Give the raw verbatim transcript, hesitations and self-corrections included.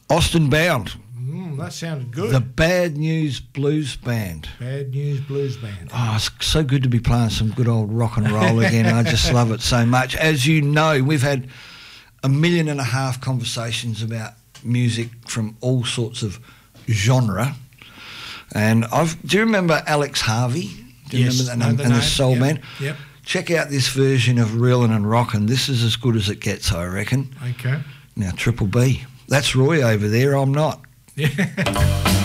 Austin Bound. Mm, that sounded good. The Bad News Blues Band. Bad News Blues Band. Oh, it's so good to be playing some good old rock and roll again. I just love it so much. As you know, we've had a million and a half conversations about music from all sorts of genre. And I've, do you remember Alex Harvey? Do you yes, remember that name? the And name. the Soul yep. Man? Yep. Check out this version of Reelin' and Rockin'. This is as good as it gets, I reckon. Okay. Now, Triple B. That's Roy over there. I'm not. Yeah.